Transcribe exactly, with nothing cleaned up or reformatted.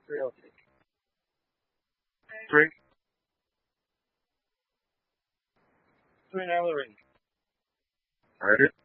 three oh six. Three. Three now the ring. Alright.